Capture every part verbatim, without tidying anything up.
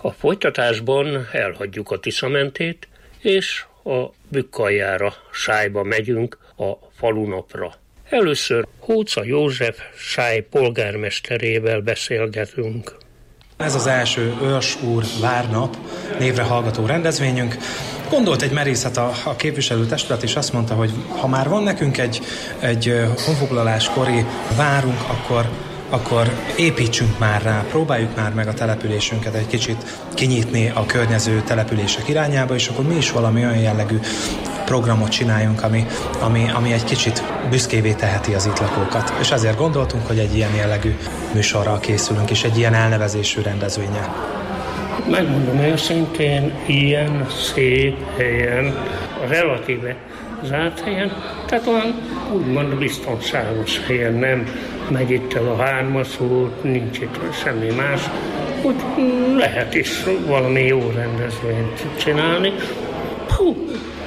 A folytatásban elhagyjuk a Tiszamentét, és a Bükkaljára, Sályba megyünk a falunapra. Először Hóca József Sály polgármesterével beszélgetünk. Ez az első Őrs úr várnap névre hallgató rendezvényünk. Gondolt egy merészet a, a képviselőtestület, és azt mondta, hogy ha már van nekünk egy, egy honfoglaláskori várunk, akkor, akkor építsünk már rá, próbáljuk már meg a településünket egy kicsit kinyitni a környező települések irányába, és akkor mi is valami olyan jellegű programot csináljunk, ami, ami, ami egy kicsit büszkévé teheti az itt lakókat. És ezért gondoltunk, hogy egy ilyen jellegű műsorral készülünk, és egy ilyen elnevezésű rendezvényen. Megmondom őszintén, ilyen szép helyen, relatíve zárt helyen, tehát olyan úgymond biztonságos helyen, nem megy itt el a hármas út, nincs itt semmi más, úgy lehet is valami jó rendezvényt csinálni. Hú,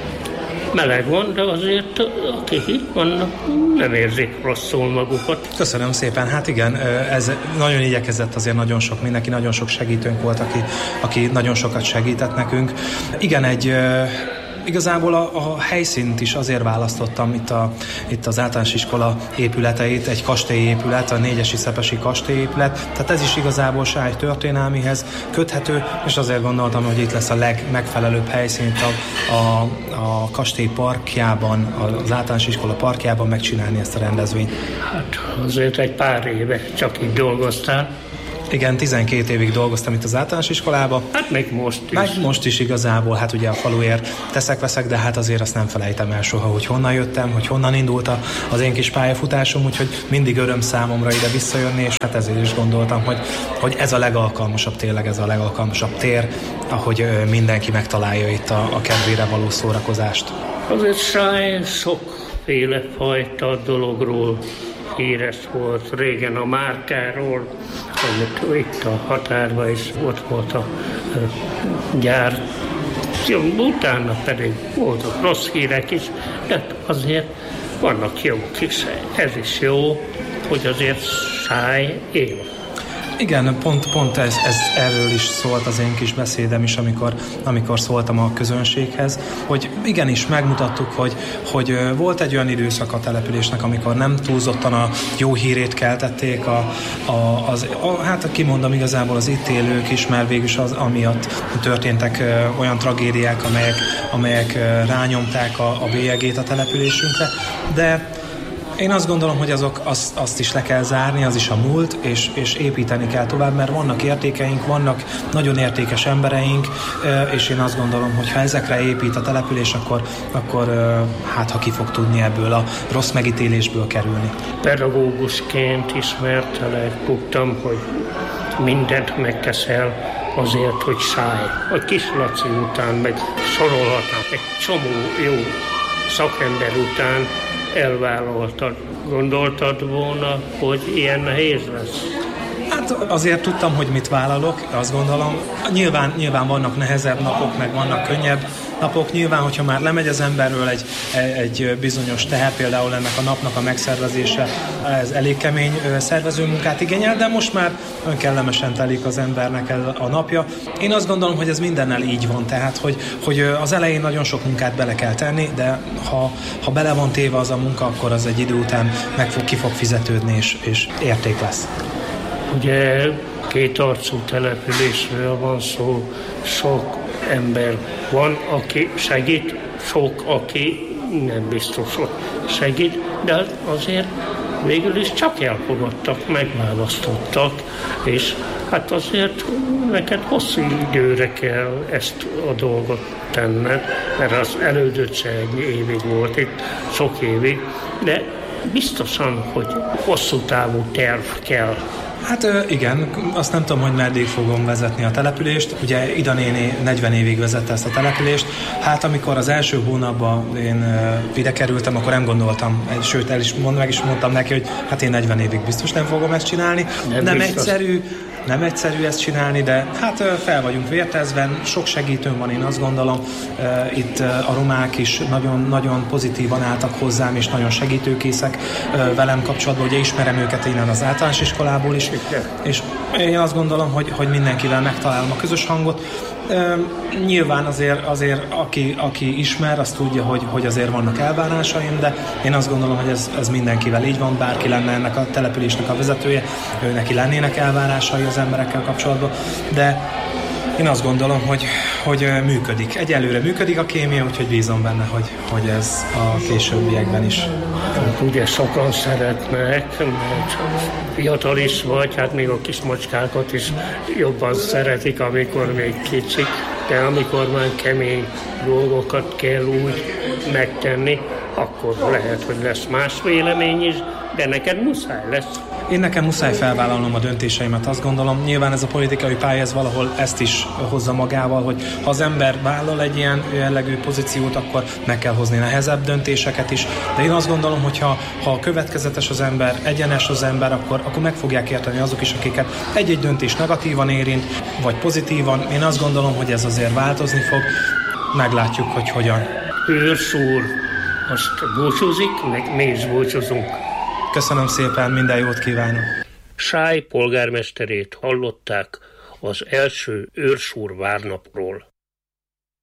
meleg van, de azért akik itt vannak, nem érzik rosszul magukat. Köszönöm szépen. Hát igen, ez nagyon igyekezett azért nagyon sok mindenki, nagyon sok segítőnk volt, aki, aki nagyon sokat segített nekünk. Igen, egy... Igazából a, a helyszínt is azért választottam, itt, a, itt az általános iskola épületeit, egy kastélyépület, a négyesi szepesi kastélyépület, tehát ez is igazából Sály történelmihez köthető, és azért gondoltam, hogy itt lesz a legmegfelelőbb helyszínt a, a, a kastély parkjában, az általános iskola parkjában megcsinálni ezt a rendezvényt. Hát azért egy pár éve csak itt dolgoztál. Igen, tizenkét évig dolgoztam itt az általános iskolába. Hát még most is. Meg most is igazából, hát ugye a faluért teszek-veszek, de hát azért azt nem felejtem el soha, hogy honnan jöttem, hogy honnan indult az én kis pályafutásom, úgyhogy mindig öröm számomra ide visszajönni, és hát ezért is gondoltam, hogy, hogy ez a legalkalmasabb, tényleg ez a legalkalmasabb tér, ahogy mindenki megtalálja itt a, a kedvére való szórakozást. Azért Sály sokféle fajta dologról híres volt, régen a márkáról, amit itt a határban is ott volt a gyár. Utána pedig voltak rossz hírek is, de azért vannak jók is. Ez is jó, hogy azért Sály él. Igen, pont, pont ez, ez erről is szólt az én kis beszédem is, amikor, amikor szóltam a közönséghez, hogy igenis megmutattuk, hogy, hogy volt egy olyan időszak a településnek, amikor nem túlzottan a jó hírét keltették, a, a, az, a, hát kimondom igazából az itt élők is, mert végülis az amiatt történtek olyan tragédiák, amelyek, amelyek rányomták a, a bélyegét a településünkre, de én azt gondolom, hogy azok, azt, azt is le kell zárni, az is a múlt, és, és építeni kell tovább, mert vannak értékeink, vannak nagyon értékes embereink, és én azt gondolom, hogy ha ezekre épít a település, akkor, akkor hát ha ki fog tudni ebből a rossz megítélésből kerülni. Pedagógusként ismertelek, tudtam, hogy mindent megteszel azért, hogy Sály. A Kis Laci után, meg sorolhatnám egy csomó jó szakember után elvállaltad. Gondoltad volna, hogy ilyen nehéz lesz? Hát azért tudtam, hogy mit vállalok, azt gondolom. Nyilván, nyilván vannak nehezebb napok, meg vannak könnyebb napok. Nyilván, hogyha már lemegy az emberről egy, egy bizonyos teher, például ennek a napnak a megszervezése, ez elég kemény szervezőmunkát igényel, de most már ön kellemesen telik az embernek a napja. Én azt gondolom, hogy ez mindennel így van, tehát, hogy, hogy az elején nagyon sok munkát bele kell tenni, de ha, ha bele van téve az a munka, akkor az egy idő után meg fog, ki fog fizetődni, és, és érték lesz. Ugye két arcú településről van szó, sok ember van, aki segít, sok, aki nem biztos, hogy segít, de azért végül is csak elfogadtak, megválasztottak, és hát azért neked hosszú időre kell ezt a dolgot tenned, mert az elődött se egy évig volt itt, sok évig, de biztosan, hogy hosszú távú terv kell. Hát igen, azt nem tudom, hogy meddig fogom vezetni a települést. Ugye Ida néni negyven évig vezette ezt a települést. Hát amikor az első hónapban én ide kerültem, akkor nem gondoltam, sőt el is mond, meg is mondtam neki, hogy hát én negyven évig biztos nem fogom ezt csinálni. Nem, nem egyszerű, nem egyszerű ezt csinálni, de hát fel vagyunk vértezve, sok segítőm van, én azt gondolom. Itt a romák is nagyon, nagyon pozitívan álltak hozzám, és nagyon segítőkészek velem kapcsolatban. Ugye ismerem őket innen az általános iskolából is, és Én azt gondolom, hogy, hogy mindenkivel megtalálom a közös hangot. E, nyilván azért, azért aki, aki ismer, az tudja, hogy, hogy azért vannak elvárásaim, de én azt gondolom, hogy ez, ez mindenkivel így van, bárki lenne ennek a településnek a vezetője, ő neki lennének elvárásai az emberekkel kapcsolatban, de én azt gondolom, hogy, hogy működik. Egyelőre működik a kémia, úgyhogy bízom benne, hogy, hogy ez a későbbiekben is. Hát ugye sokan szeretnek, mert fiatal is vagy, hát még a kis macskákat is jobban szeretik, amikor még kicsik, de amikor már kemény dolgokat kell úgy megtenni, akkor lehet, hogy lesz más vélemény is, de neked muszáj lesz. Én nekem muszáj felvállalnom a döntéseimet, azt gondolom. Nyilván ez a politikai pálya, ez valahol ezt is hozza magával, hogy ha az ember vállal egy ilyen jellegű pozíciót, akkor meg kell hozni nehezebb döntéseket is. De én azt gondolom, hogy ha, ha következetes az ember, egyenes az ember, akkor, akkor meg fogják érteni azok is, akiket egy-egy döntés negatívan érint, vagy pozitívan. Én azt gondolom, hogy ez azért változni fog. Meglátjuk, hogy hogyan. Őrsz úr, azt búcsúzik, meg mi is búcsúzunk. Köszönöm szépen, minden jót kívánok! Sáj polgármesterét hallották az első Őrsz úr várnapról.